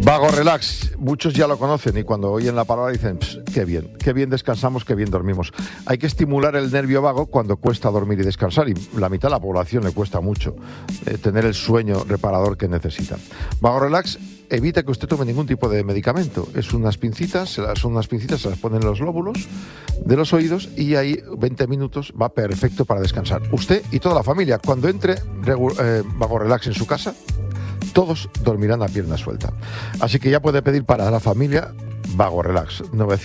Vago Relax, muchos ya lo conocen y cuando oyen la palabra dicen, qué bien descansamos, qué bien dormimos. Hay que estimular el nervio vago cuando cuesta dormir y descansar, y la mitad de la población le cuesta mucho tener el sueño reparador que necesita. Vago Relax evita que usted tome ningún tipo de medicamento. Son unas pincitas, se las ponen en los lóbulos de los oídos y ahí 20 minutos va perfecto para descansar. Usted y toda la familia, cuando entre Vago Relax en su casa, todos dormirán a pierna suelta. Así que ya puede pedir para la familia Vago Relax,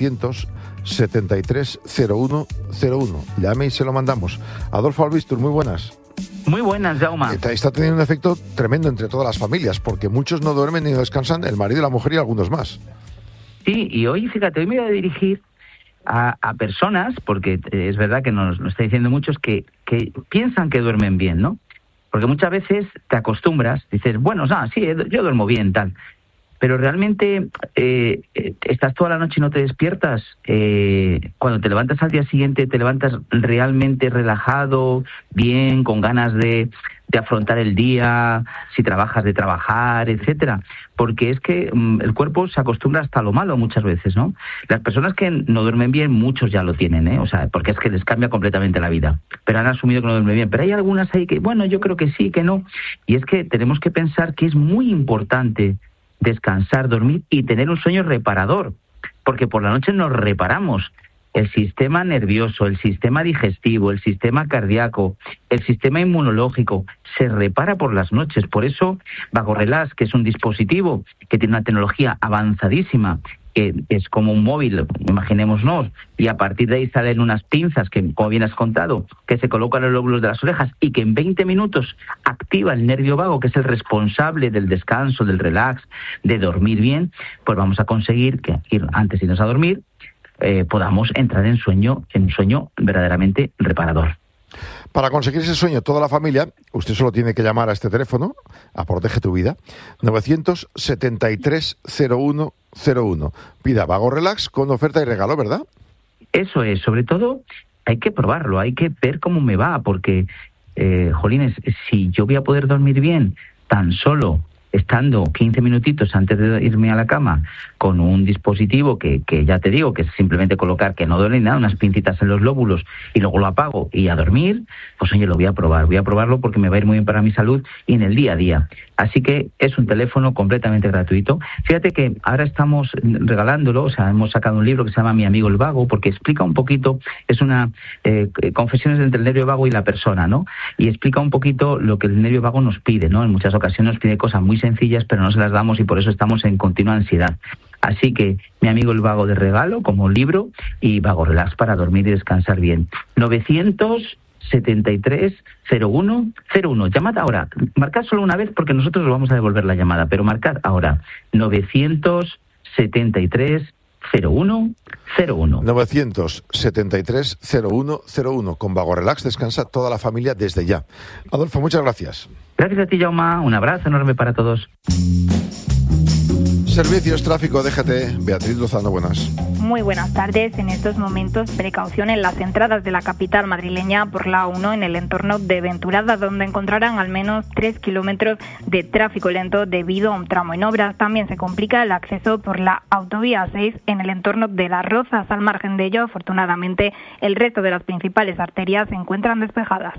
973-0101. Llame y se lo mandamos. Adolfo Albistur, muy buenas. Muy buenas, Jaume. Está teniendo un efecto tremendo entre todas las familias, porque muchos no duermen ni descansan, el marido y la mujer y algunos más. Sí, y hoy, fíjate, hoy me voy a dirigir a personas, porque es verdad que nos está diciendo muchos que piensan que duermen bien, ¿no? Porque muchas veces te acostumbras, dices, bueno, sí, yo duermo bien, tal. Pero realmente estás toda la noche y no te despiertas. Cuando te levantas al día siguiente, te levantas realmente relajado, bien, con ganas de afrontar el día, si trabajas, de trabajar, etcétera. Porque es que el cuerpo se acostumbra hasta lo malo muchas veces, ¿no? Las personas que no duermen bien, muchos ya lo tienen, ¿eh? O sea, porque es que les cambia completamente la vida. Pero han asumido que no duermen bien. Pero hay algunas ahí que, bueno, yo creo que sí, que no. Y es que tenemos que pensar que es muy importante descansar, dormir y tener un sueño reparador. Porque por la noche nos reparamos. El sistema nervioso, el sistema digestivo, el sistema cardíaco, el sistema inmunológico se repara por las noches. Por eso Vago Relax, que es un dispositivo que tiene una tecnología avanzadísima, que es como un móvil, imaginémonos, y a partir de ahí salen unas pinzas que, como bien has contado, que se colocan en los lóbulos de las orejas y que en 20 minutos activa el nervio vago, que es el responsable del descanso, del relax, de dormir bien, pues vamos a conseguir que antes de irnos a dormir podamos entrar en sueño verdaderamente reparador. Para conseguir ese sueño, toda la familia, usted solo tiene que llamar a este teléfono, a Protege tu Vida, 973-0101. Pida Vago Relax con oferta y regalo, ¿verdad? Eso es, sobre todo hay que probarlo, hay que ver cómo me va, porque, jolines, si yo voy a poder dormir bien tan solo estando 15 minutitos antes de irme a la cama con un dispositivo que ya te digo, que es simplemente colocar, que no duele nada, unas pincitas en los lóbulos y luego lo apago y a dormir, pues oye, voy a probarlo porque me va a ir muy bien para mi salud y en el día a día. Así que es un teléfono completamente gratuito. Fíjate que ahora estamos regalándolo, o sea, hemos sacado un libro que se llama Mi amigo el vago, porque explica un poquito, es una confesiones entre el nervio vago y la persona, ¿no? Y explica un poquito lo que el nervio vago nos pide, ¿no? En muchas ocasiones nos pide cosas muy sencillas, pero no se las damos y por eso estamos en continua ansiedad. Así que Mi amigo el vago de regalo como libro y Vago Relax para dormir y descansar bien. 973-0101. Llamad ahora. Marcad solo una vez porque nosotros os vamos a devolver la llamada, pero marcad ahora. 973-0101. 973-0101. Con Vago Relax descansa toda la familia desde ya. Adolfo, muchas gracias. Gracias a ti, Jaume. Un abrazo enorme para todos. Servicios Tráfico, déjate. Beatriz Lozano, buenas. Muy buenas tardes. En estos momentos, precaución en las entradas de la capital madrileña por la A1 en el entorno de Venturada, donde encontrarán al menos 3 kilómetros de tráfico lento debido a un tramo en obras. También se complica el acceso por la autovía 6 en el entorno de Las Rozas. Al margen de ello, afortunadamente, el resto de las principales arterias se encuentran despejadas.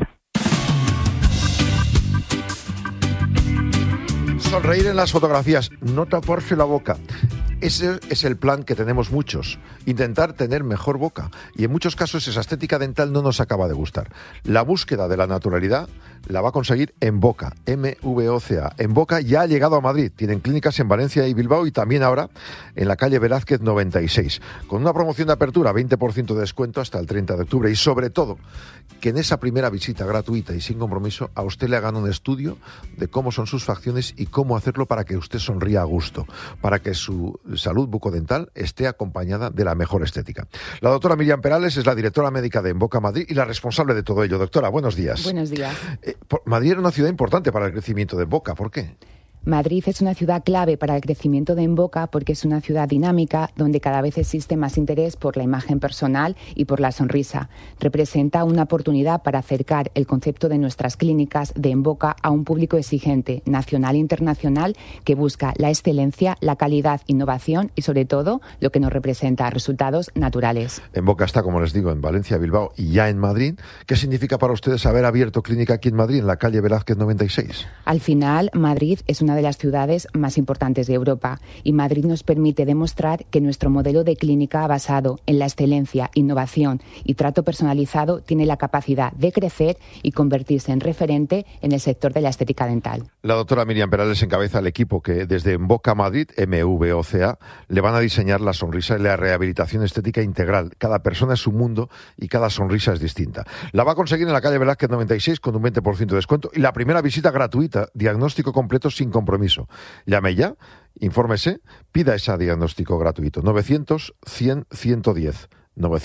Sonreír en las fotografías, no taparse la boca. Ese es el plan que tenemos muchos, intentar tener mejor boca. Y en muchos casos esa estética dental no nos acaba de gustar. La búsqueda de la naturalidad la va a conseguir En Boca, MVOCA. En Boca ya ha llegado a Madrid. Tienen clínicas en Valencia y Bilbao y también ahora en la calle Velázquez 96. Con una promoción de apertura, 20% de descuento hasta el 30 de octubre. Y sobre todo, que en esa primera visita gratuita y sin compromiso a usted le hagan un estudio de cómo son sus facciones y cómo hacerlo para que usted sonría a gusto, para que su salud bucodental esté acompañada de la mejor estética. La doctora Miriam Perales es la directora médica de En Boca Madrid y la responsable de todo ello. Doctora, buenos días. Buenos días. Madrid era una ciudad importante para el crecimiento de En Boca. ¿Por qué? Madrid es una ciudad clave para el crecimiento de Emboca porque es una ciudad dinámica donde cada vez existe más interés por la imagen personal y por la sonrisa. Representa una oportunidad para acercar el concepto de nuestras clínicas de Emboca a un público exigente, nacional e internacional, que busca la excelencia, la calidad, innovación y, sobre todo, lo que nos representa, resultados naturales. Emboca está, como les digo, en Valencia, Bilbao y ya en Madrid. ¿Qué significa para ustedes haber abierto clínica aquí en Madrid, en la calle Velázquez 96? Al final, Madrid es una de las ciudades más importantes de Europa y Madrid nos permite demostrar que nuestro modelo de clínica basado en la excelencia, innovación y trato personalizado tiene la capacidad de crecer y convertirse en referente en el sector de la estética dental. La doctora Miriam Perales encabeza el equipo que desde Emboca Madrid, MVOCA, le van a diseñar la sonrisa y la rehabilitación estética integral. Cada persona es un mundo y cada sonrisa es distinta. La va a conseguir en la calle Velázquez 96 con un 20% de descuento y la primera visita gratuita, diagnóstico completo sin compromiso. Llame ya, infórmese, pida ese diagnóstico gratuito. 900-100-110.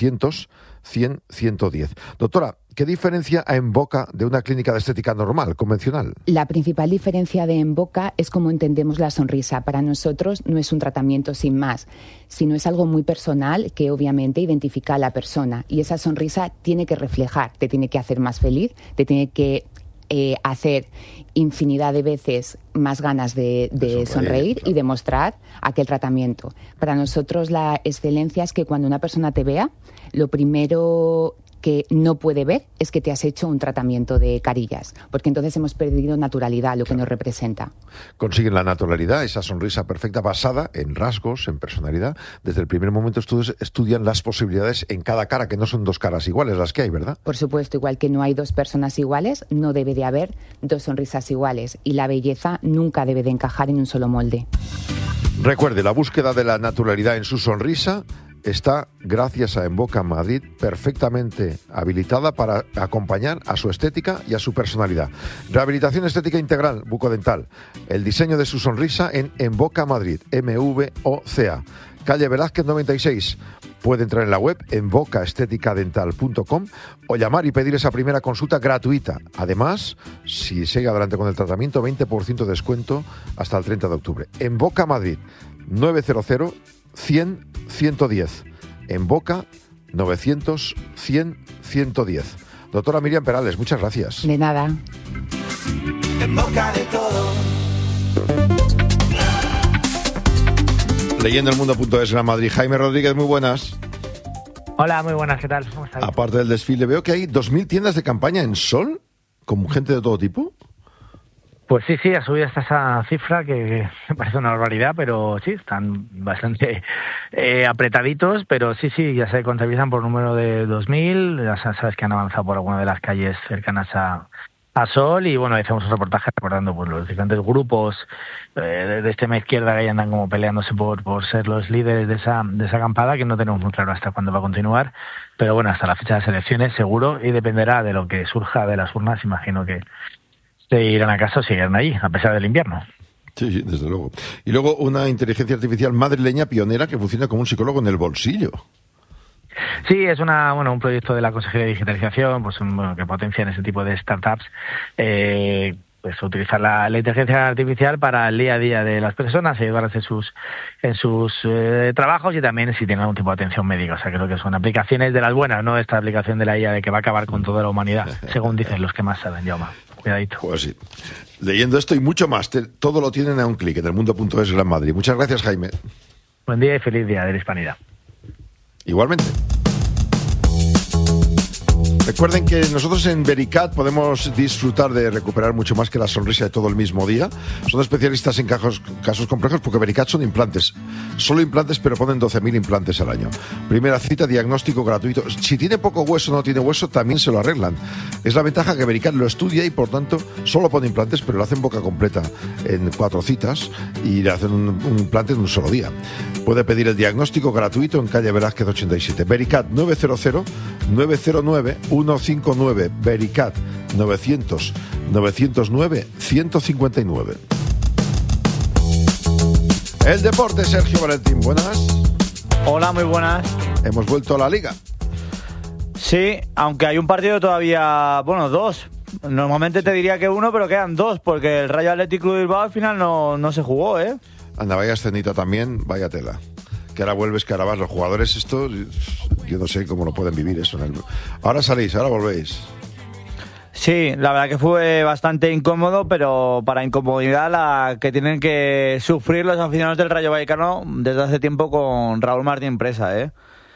900-100-110. Doctora, ¿qué diferencia a Emboca de una clínica de estética normal, convencional? La principal diferencia de Emboca es cómo entendemos la sonrisa. Para nosotros no es un tratamiento sin más, sino es algo muy personal que obviamente identifica a la persona. Y esa sonrisa tiene que reflejar, te tiene que hacer más feliz, te tiene que hacer infinidad de veces más ganas de sonreír, claro, y demostrar aquel tratamiento. Para nosotros la excelencia es que cuando una persona te vea, lo primero que no puede ver es que te has hecho un tratamiento de carillas, porque entonces hemos perdido naturalidad, lo que nos representa. Consiguen la naturalidad, esa sonrisa perfecta basada en rasgos, en personalidad. Desde el primer momento estudian las posibilidades en cada cara, que no son dos caras iguales las que hay, ¿verdad? Por supuesto, igual que no hay dos personas iguales, no debe de haber dos sonrisas iguales, y la belleza nunca debe de encajar en un solo molde. Recuerde, la búsqueda de la naturalidad en su sonrisa está, gracias a Emboca Madrid, perfectamente habilitada para acompañar a su estética y a su personalidad. Rehabilitación estética integral bucodental. El diseño de su sonrisa en Emboca Madrid, MVOCA. Calle Velázquez 96. Puede entrar en la web embocaesteticadental.com o llamar y pedir esa primera consulta gratuita. Además, si sigue adelante con el tratamiento, 20% de descuento hasta el 30 de octubre. Emboca Madrid, 900-100-110. Emboca 900-100-110. Doctora Miriam Perales, muchas gracias. De nada. En boca de todo. Leyendo el mundo.es, Gran Madrid. Jaime Rodríguez, muy buenas. Hola, muy buenas, ¿qué tal? ¿Cómo estáis? Aparte del desfile, veo que hay 2.000 tiendas de campaña en Sol, con gente de todo tipo. Pues sí, ha subido hasta esa cifra que me parece una barbaridad, pero sí, están bastante apretaditos, pero sí, ya se contabilizan por número de 2.000, ya sabes que han avanzado por alguna de las calles cercanas a Sol, y bueno, hacemos un reportaje recordando pues los diferentes grupos de extrema izquierda que ahí andan como peleándose por ser los líderes de esa acampada, que no tenemos muy claro hasta cuándo va a continuar, pero bueno, hasta la fecha de las elecciones seguro, y dependerá de lo que surja de las urnas, imagino que se irán a casa o seguirán allí, a pesar del invierno. Sí, desde luego. Y luego una inteligencia artificial madrileña pionera que funciona como un psicólogo en el bolsillo. Sí, es un proyecto de la Consejería de Digitalización, pues que potencia en ese tipo de startups, pues utilizar la inteligencia artificial para el día a día de las personas, ayudarlas en sus trabajos, y también si tienen algún tipo de atención médica. O sea, creo que son aplicaciones de las buenas, no esta aplicación de la IA de que va a acabar con toda la humanidad, según dicen los que más saben, Jaume. Cuidadito. Pues sí. Leyendo esto y mucho más, todo lo tienen a un clic en elmundo.es, Gran Madrid. Muchas gracias, Jaime. Buen día y feliz Día de la Hispanidad. Igualmente. Recuerden que nosotros en Vericat podemos disfrutar de recuperar mucho más que la sonrisa de todo el mismo día. Son especialistas en casos complejos porque Vericat son implantes. Solo implantes, pero ponen 12.000 implantes al año. Primera cita, diagnóstico gratuito. Si tiene poco hueso o no tiene hueso, también se lo arreglan. Es la ventaja que Vericat lo estudia y, por tanto, solo pone implantes, pero lo hacen boca completa en 4 citas y le hacen un implante en un solo día. Puede pedir el diagnóstico gratuito en calle Velázquez 87. Vericat 900-909-159. Vericat 900-909-159. El deporte, Sergio Valentín, buenas. Hola, muy buenas. Hemos vuelto a la Liga. Sí, aunque hay un partido todavía, dos Normalmente te diría que uno, pero quedan dos, porque el Rayo Athletic Club de Bilbao al final no se jugó, ¿eh? Anda, vaya escenita también, vaya tela. Que ahora vuelves, que ahora vas. Los jugadores estos, yo no sé cómo lo pueden vivir eso. Ahora salís, ahora volvéis. Sí, la verdad que fue bastante incómodo, pero para incomodidad la que tienen que sufrir los aficionados del Rayo Vallecano desde hace tiempo con Raúl Martín Presa, ¿eh?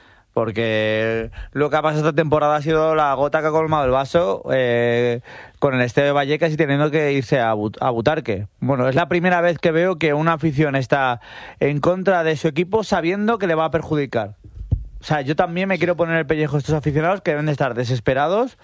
Porque lo que ha pasado esta temporada ha sido la gota que ha colmado el vaso con el estadio de Vallecas y teniendo que irse a Butarque. Bueno, es la primera vez que veo que una afición está en contra de su equipo sabiendo que le va a perjudicar. O sea, yo también me quiero poner el pellejo a estos aficionados que deben de estar desesperados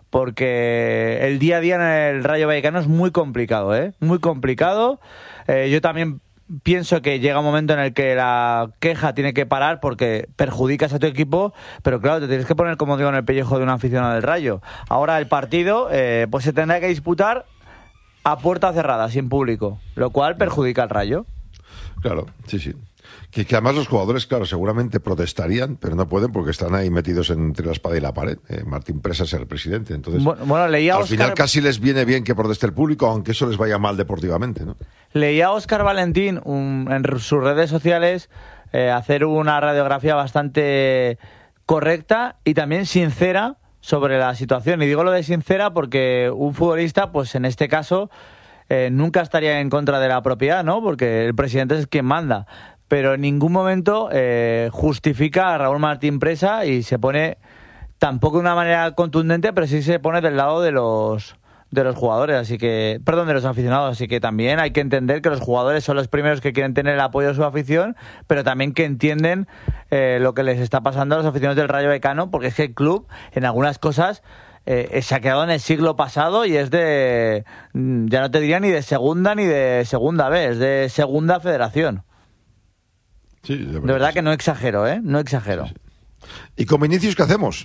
porque el día a día en el Rayo Vallecano es muy complicado, ¿eh? Muy complicado. Yo también pienso que llega un momento en el que la queja tiene que parar porque perjudicas a tu equipo, pero claro, te tienes que poner, como digo, en el pellejo de un aficionado del Rayo. Ahora el partido pues se tendrá que disputar a puerta cerrada, sin público, lo cual perjudica al Rayo. Claro, sí, sí. Que además los jugadores, claro, seguramente protestarían, pero no pueden porque están ahí metidos entre la espada y la pared. Martín Presa es el presidente, entonces bueno, leía al final casi les viene bien que proteste el público, aunque eso les vaya mal deportivamente, ¿no? Leía a Óscar Valentín en sus redes sociales hacer una radiografía bastante correcta y también sincera sobre la situación. Y digo lo de sincera porque un futbolista, pues en este caso, nunca estaría en contra de la propiedad, ¿no? Porque el presidente es quien manda. Pero en ningún momento justifica a Raúl Martín Presa y se pone, tampoco de una manera contundente, pero sí se pone del lado de los jugadores, así que, perdón, de los aficionados, así que también hay que entender que los jugadores son los primeros que quieren tener el apoyo de su afición, pero también que entienden lo que les está pasando a los aficionados del Rayo Vallecano, porque es que el club, en algunas cosas, se ha quedado en el siglo pasado y es de, ya no te diría ni de segunda ni de segunda B, es de segunda federación. Sí, de verdad sí. Que no exagero, ¿eh? No exagero. Sí, sí. ¿Y con Vinicius qué hacemos?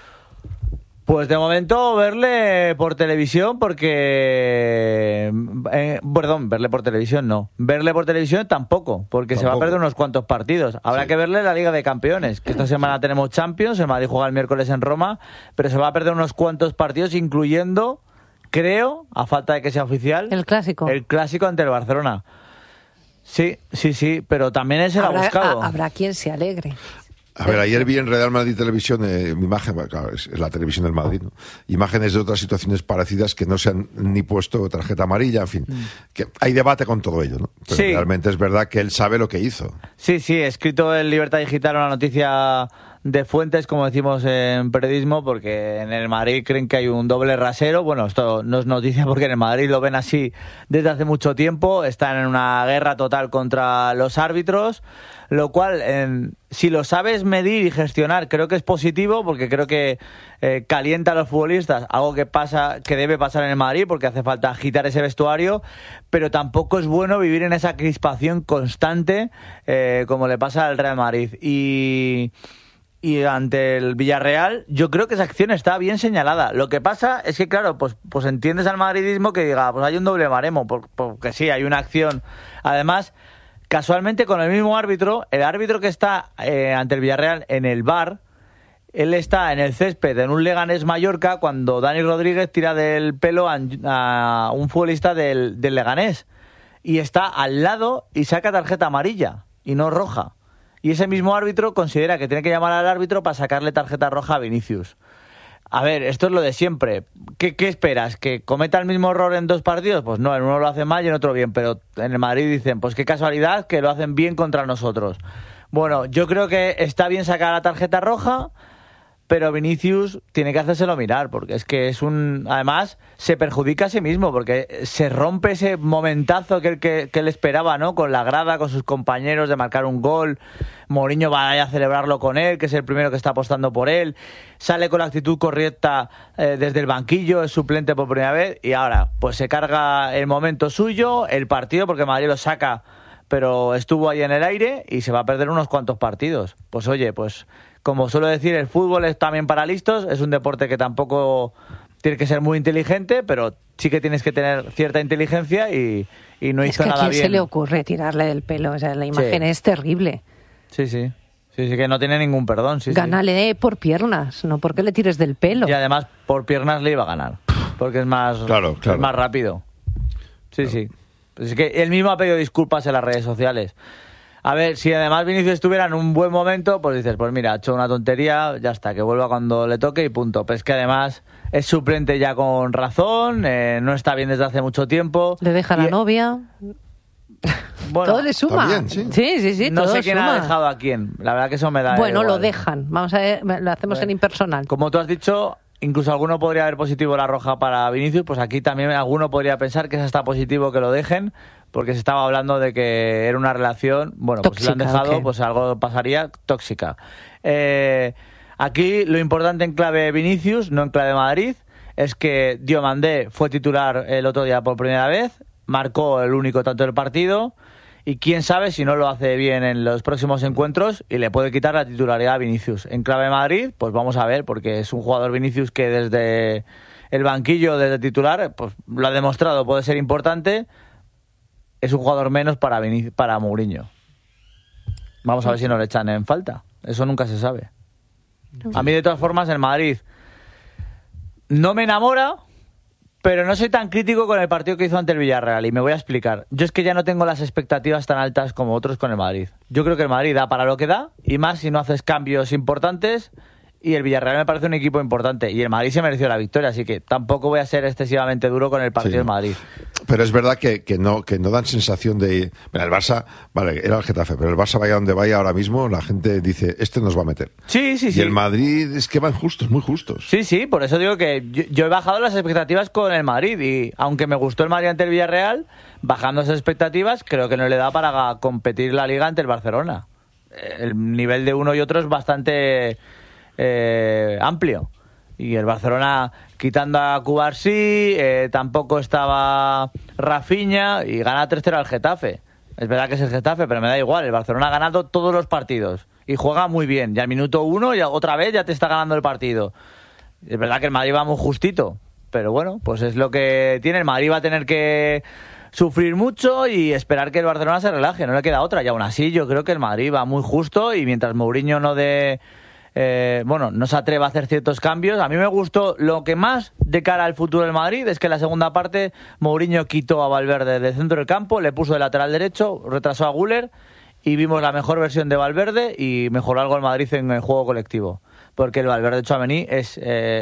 Pues de momento verle por televisión porque... verle por televisión no. Verle por televisión tampoco, porque se va a perder unos cuantos partidos. Habrá que verle la Liga de Campeones, que esta semana tenemos Champions, el Madrid juega el miércoles en Roma, pero se va a perder unos cuantos partidos, incluyendo, creo, a falta de que sea oficial... El clásico. El clásico ante el Barcelona. Sí, pero también ese era buscado. Habrá quien se alegre. A ver, ayer vi en Real Madrid Televisión imagen, claro, es la televisión del Madrid, ¿no? Imágenes de otras situaciones parecidas que no se han ni puesto tarjeta amarilla, en fin, que hay debate con todo ello, ¿no? Pero sí. Realmente es verdad que él sabe lo que hizo. Sí, he escrito en Libertad Digital una noticia de fuentes, como decimos en periodismo, porque en el Madrid creen que hay un doble rasero. Bueno, esto no es noticia porque en el Madrid lo ven así desde hace mucho tiempo. Están en una guerra total contra los árbitros, lo cual, si lo sabes medir y gestionar, creo que es positivo, porque creo que calienta a los futbolistas, algo que debe pasar en el Madrid, porque hace falta agitar ese vestuario, pero tampoco es bueno vivir en esa crispación constante como le pasa al Real Madrid. Y ante el Villarreal, yo creo que esa acción está bien señalada. Lo que pasa es que, claro, pues entiendes al madridismo que diga, pues hay un doble baremo, porque sí, hay una acción. Además, casualmente con el mismo árbitro, el árbitro que está ante el Villarreal en el VAR, él está en el césped en un Leganés Mallorca cuando Dani Rodríguez tira del pelo a un futbolista del Leganés. Y está al lado y saca tarjeta amarilla y no roja. Y ese mismo árbitro considera que tiene que llamar al árbitro para sacarle tarjeta roja a Vinicius. A ver, esto es lo de siempre. ¿Qué esperas? ¿Que cometa el mismo error en dos partidos? Pues no, en uno lo hace mal y en otro bien. Pero en el Madrid dicen, pues qué casualidad que lo hacen bien contra nosotros. Bueno, yo creo que está bien sacar la tarjeta roja, pero Vinicius tiene que hacérselo mirar, porque es que además se perjudica a sí mismo, porque se rompe ese momentazo que él esperaba, ¿no? Con la grada, con sus compañeros, de marcar un gol. Mourinho va a celebrarlo con él, que es el primero que está apostando por él. Sale con la actitud correcta desde el banquillo, es suplente por primera vez, y ahora pues se carga el momento suyo, el partido, porque Madrid lo saca, pero estuvo ahí en el aire y se va a perder unos cuantos partidos. Pues oye, pues como suelo decir, el fútbol es también para listos, es un deporte que tampoco tiene que ser muy inteligente, pero sí que tienes que tener cierta inteligencia y no hizo nada bien. ¿A quién se le ocurre tirarle del pelo? O sea, la imagen es terrible. Sí, que no tiene ningún perdón. Gánale por piernas, no porque le tires del pelo. Y además, por piernas le iba a ganar. porque es más, Claro. es más rápido. Sí, sí. Es que él mismo ha pedido disculpas en las redes sociales. A ver, si además Vinicius estuviera en un buen momento, pues dices, pues mira, ha hecho una tontería, ya está, que vuelva cuando le toque y punto. Pero es que además es suplente ya con razón, no está bien desde hace mucho tiempo. Le deja la novia. Bueno, todo le suma. Bien, sí. Sí, no todo sé quién suma. ha dejado a quién. La verdad que eso me da Bueno, igual. lo dejan. Vamos a ver, lo hacemos en impersonal. Como tú has dicho, incluso alguno podría haber positivo la roja para Vinicius, pues aquí también alguno podría pensar que es hasta positivo que lo dejen, porque se estaba hablando de que era una relación, bueno, pues si lo han Tóxica, dejado, ¿o qué? pues algo pasaría, tóxica. Aquí lo importante en clave Vinicius, no en clave Madrid, es que Diomandé fue titular el otro día por primera vez, marcó el único tanto del partido, y quién sabe si no lo hace bien en los próximos encuentros y le puede quitar la titularidad a Vinicius. En clave Madrid, pues vamos a ver, porque es un jugador Vinicius que desde el banquillo, desde titular, pues lo ha demostrado, puede ser importante. Es un jugador menos para Mourinho. Vamos a ver si no le echan en falta. Eso nunca se sabe. A mí, de todas formas, el Madrid no me enamora, pero no soy tan crítico con el partido que hizo ante el Villarreal, y me voy a explicar. Yo es que ya no tengo las expectativas tan altas como otros con el Madrid. Yo creo que el Madrid da para lo que da, y más si no haces cambios importantes, y el Villarreal me parece un equipo importante, y el Madrid se mereció la victoria, así que tampoco voy a ser excesivamente duro con el partido del Madrid. Pero es verdad que no dan sensación de... Mira, el Barça, vale, era el Getafe, pero el Barça vaya donde vaya ahora mismo, la gente dice, este nos va a meter. Sí. Y el Madrid es que van justos, muy justos. Sí, por eso digo que yo he bajado las expectativas con el Madrid, y aunque me gustó el Madrid ante el Villarreal, bajando esas expectativas, creo que no le da para competir la Liga ante el Barcelona. El nivel de uno y otro es bastante amplio. Y el Barcelona, quitando a Cubarsí, tampoco estaba Rafinha, y gana 3-0 al Getafe. Es verdad que es el Getafe, pero me da igual. El Barcelona ha ganado todos los partidos y juega muy bien. Y al minuto 1, ya otra vez ya te está ganando el partido. Es verdad que el Madrid va muy justito, pero bueno, pues es lo que tiene. El Madrid va a tener que sufrir mucho y esperar que el Barcelona se relaje, no le queda otra. Y aún así yo creo que el Madrid va muy justo, y mientras Mourinho no dé... no se atreva a hacer ciertos cambios. A mí me gustó lo que más de cara al futuro del Madrid es que en la segunda parte Mourinho quitó a Valverde del centro del campo, le puso de lateral derecho, retrasó a Güler, y vimos la mejor versión de Valverde, y mejoró algo el Madrid en el juego colectivo, porque el Valverde Tchouaméni es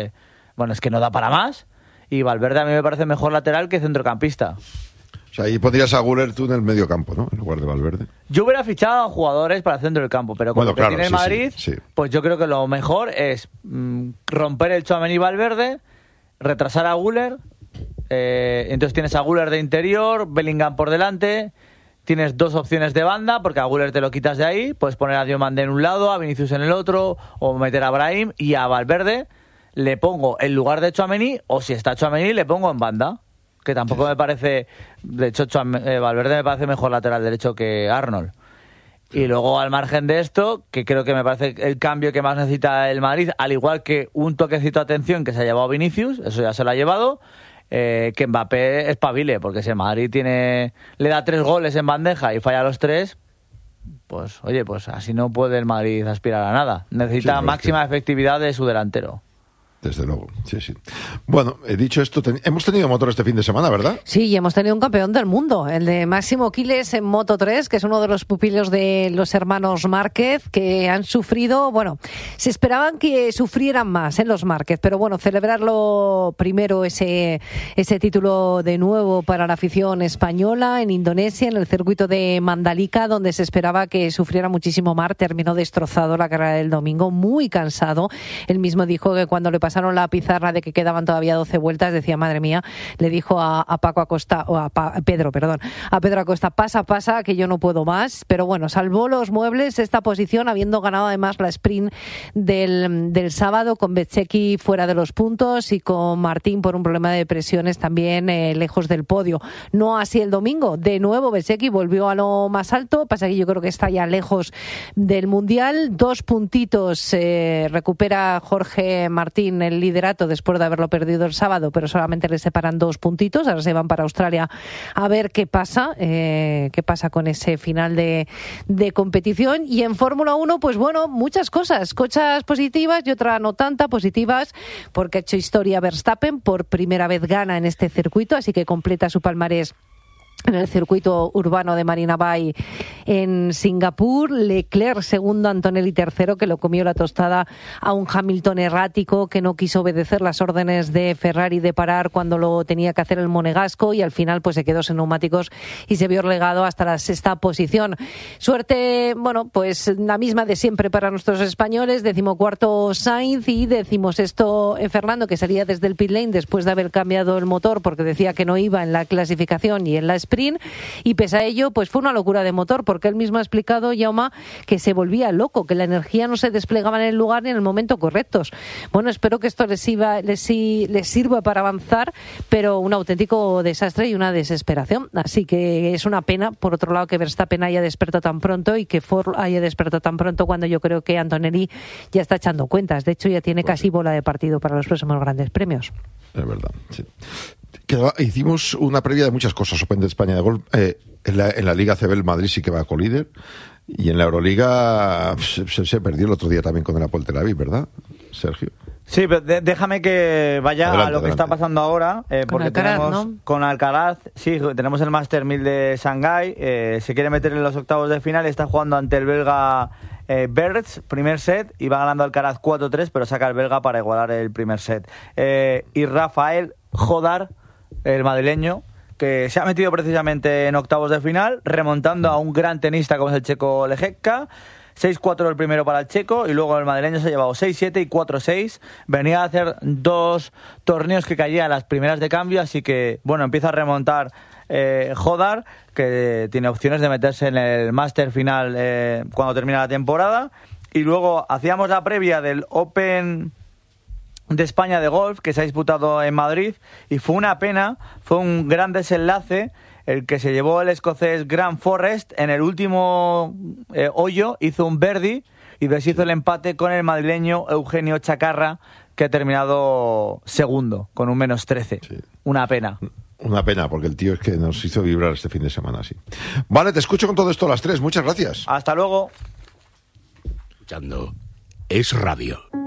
que no da para más, y Valverde a mí me parece mejor lateral que centrocampista. O sea, ahí pondrías a Güler tú en el medio campo, ¿no? En lugar de Valverde. Yo hubiera fichado a jugadores para el centro del campo, pero con lo que tiene el Madrid, sí. pues yo creo que lo mejor es romper el Tchouaméni Valverde, retrasar a Güler, entonces tienes a Güler de interior, Bellingham por delante, tienes dos opciones de banda, porque a Güler te lo quitas de ahí, puedes poner a Diomandé en un lado, a Vinicius en el otro, o meter a Brahim, y a Valverde le pongo en lugar de Tchouaméni, o si está Tchouaméni le pongo en banda, que tampoco me parece, de hecho Valverde me parece mejor lateral derecho que Arnold. Y luego, al margen de esto, que creo que me parece el cambio que más necesita el Madrid, al igual que un toquecito de atención que se ha llevado Vinicius, eso ya se lo ha llevado, que Mbappé espabile, porque si el Madrid le da 3 goles en bandeja y falla los 3, pues oye, pues así no puede el Madrid aspirar a nada. Necesita máxima efectividad de su delantero. Desde luego, sí. Bueno, dicho esto, hemos tenido motor este fin de semana, ¿verdad? Sí, y hemos tenido un campeón del mundo, el de Máximo Quiles en Moto 3, que es uno de los pupilos de los hermanos Márquez, que han sufrido, se esperaban que sufrieran más los Márquez, pero celebrarlo primero ese título de nuevo para la afición española en Indonesia, en el circuito de Mandalika, donde se esperaba que sufriera muchísimo más, terminó destrozado la carrera del domingo, muy cansado. Él mismo dijo que cuando le pasaron la pizarra de que quedaban todavía 12 vueltas, decía, madre mía, le dijo a Paco Acosta, a Pedro Acosta, pasa, que yo no puedo más, pero salvó los muebles esta posición, habiendo ganado además la sprint del sábado, con Bezzecchi fuera de los puntos y con Martín por un problema de presiones también lejos del podio. No así el domingo, de nuevo Bezzecchi volvió a lo más alto, pasa que yo creo que está ya lejos del Mundial, 2 puntitos recupera Jorge Martín en el liderato después de haberlo perdido el sábado, pero solamente le separan 2 puntitos. Ahora se van para Australia a ver qué pasa con ese final de competición. Y en Fórmula 1, pues bueno, muchas cosas positivas y otra no tanta positivas, porque ha hecho historia Verstappen, por primera vez gana en este circuito, así que completa su palmarés en el circuito urbano de Marina Bay en Singapur. Leclerc segundo, Antonelli tercero, que lo comió la tostada a un Hamilton errático que no quiso obedecer las órdenes de Ferrari de parar cuando lo tenía que hacer el monegasco, y al final pues se quedó sin neumáticos y se vio relegado hasta la 6ª posición. Suerte, bueno, pues la misma de siempre para nuestros españoles. 14º Sainz y 16º Fernando, que salía desde el pit lane después de haber cambiado el motor porque decía que no iba en la clasificación y en la sprint, y pese a ello pues fue una locura de motor, porque él mismo ha explicado, Jaume, que se volvía loco, que la energía no se desplegaba en el lugar ni en el momento correctos. Bueno, espero que esto les sirva para avanzar, pero un auténtico desastre y una desesperación. Así que es una pena, por otro lado, que Verstappen haya despertado tan pronto y que Ford haya despertado tan pronto, cuando yo creo que Antonelli ya está echando cuentas. De hecho, ya tiene casi bola de partido para los próximos grandes premios. Es verdad, sí. Hicimos una previa de muchas cosas. Open de España de golf. En la Liga CB el Madrid sí que va colíder, y en la Euroliga se perdió el otro día también con el Apoel Tel Aviv, ¿verdad, Sergio? Sí, pero déjame que vaya a lo que está pasando ahora, porque Alcaraz, tenemos, ¿no? Con Alcaraz, sí, tenemos el Master 1000 de Shanghái, se quiere meter en los octavos de final, está jugando ante el belga Berts, primer set, y va ganando Alcaraz 4-3, pero saca el belga para igualar el primer set. Y Rafael Jodar, el madrileño, que se ha metido precisamente en octavos de final, remontando a un gran tenista como es el checo Lejecka. 6-4 el primero para el checo, y luego el madrileño se ha llevado 6-7 y 4-6. Venía a hacer 2 torneos que caía a las primeras de cambio, así que bueno, empieza a remontar Jodar, que tiene opciones de meterse en el máster final cuando termine la temporada. Y luego hacíamos la previa del Open de España de golf, que se ha disputado en Madrid, y fue una pena, fue un gran desenlace el que se llevó el escocés Grant Forrest. En el último hoyo hizo un birdie y deshizo el empate con el madrileño Eugenio Chacarra, que ha terminado segundo con un -13. Sí. Una pena. Una pena, porque el tío es que nos hizo vibrar este fin de semana, sí. Vale, te escucho con todo esto a las 3. Muchas gracias. Hasta luego. Escuchando Es Radio.